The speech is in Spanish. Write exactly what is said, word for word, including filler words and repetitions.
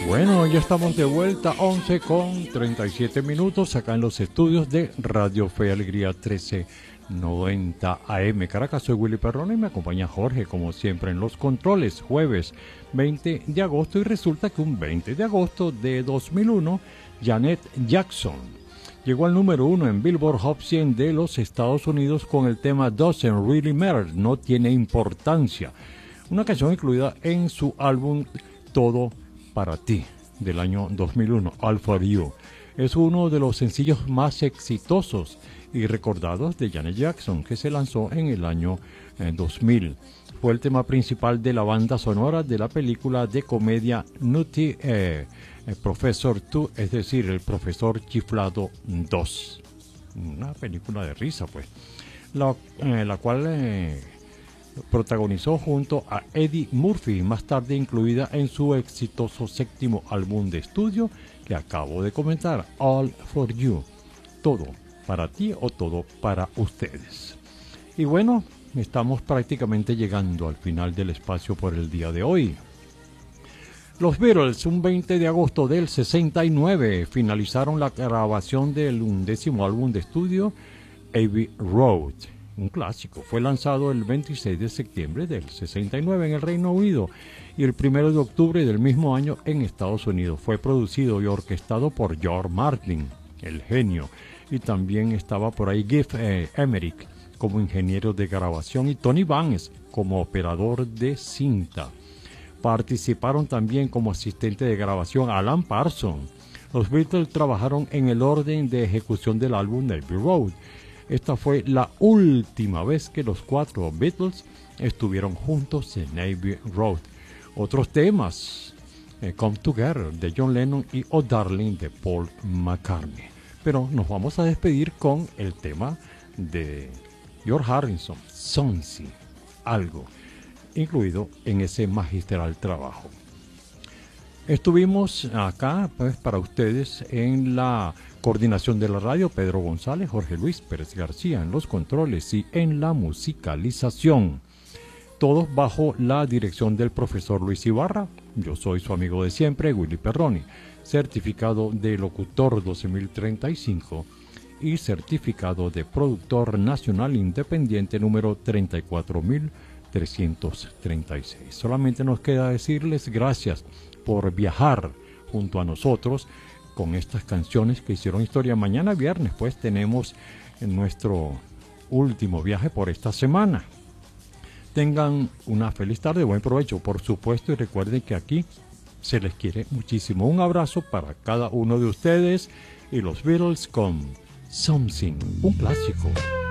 Bueno, ya estamos de vuelta, once con treinta y siete minutos, acá en los estudios de Radio Fe y Alegría trece noventa A M Caracas. Soy Willy Perrone y me acompaña Jorge, como siempre, en los controles. Jueves veinte de agosto, y resulta que un veinte de agosto de dos mil uno, Janet Jackson llegó al número uno en Billboard Hot cien de los Estados Unidos con el tema Doesn't Really Matter, no tiene importancia, una canción incluida en su álbum Todo para ti, del año dos mil uno, All for You. Es uno de los sencillos más exitosos y recordados de Janet Jackson, que se lanzó en el año eh, dos mil. Fue el tema principal de la banda sonora de la película de comedia Nutty eh, eh, Professor dos, es decir, El Profesor Chiflado dos. Una película de risa, pues. La, eh, la cual... Eh, protagonizó junto a Eddie Murphy, más tarde incluida en su exitoso séptimo álbum de estudio que acabo de comentar, All for You, todo para ti o todo para ustedes. Y bueno, estamos prácticamente llegando al final del espacio por el día de hoy. Los Beatles, un veinte de agosto del sesenta y nueve, finalizaron la grabación del undécimo álbum de estudio, Abbey Road. Un clásico. Fue lanzado el veintiséis de septiembre del sesenta y nueve en el Reino Unido y el primero de octubre del mismo año en Estados Unidos. Fue producido y orquestado por George Martin, el genio, y también estaba por ahí Giff eh, Emerick como ingeniero de grabación y Tony Banks como operador de cinta. Participaron también como asistente de grabación Alan Parsons. Los Beatles trabajaron en el orden de ejecución del álbum Abbey Road. Esta fue la última vez que los cuatro Beatles estuvieron juntos en Abbey Road. Otros temas, eh, Come Together de John Lennon y Oh Darling de Paul McCartney. Pero nos vamos a despedir con el tema de George Harrison, Something, algo, incluido en ese magistral trabajo. Estuvimos acá pues, para ustedes en la coordinación de la radio, Pedro González, Jorge Luis Pérez García en los controles y en la musicalización. Todos bajo la dirección del profesor Luis Ibarra. Yo soy su amigo de siempre, Willy Perrone, certificado de locutor doce mil treinta y cinco y certificado de productor nacional independiente número treinta y cuatro mil trescientos treinta y seis. Solamente nos queda decirles gracias por viajar junto a nosotros con estas canciones que hicieron historia. Mañana viernes pues tenemos nuestro último viaje por esta semana. Tengan una feliz tarde, buen provecho por supuesto, y recuerden que aquí se les quiere muchísimo. Un abrazo para cada uno de ustedes y los Beatles con Something, un clásico.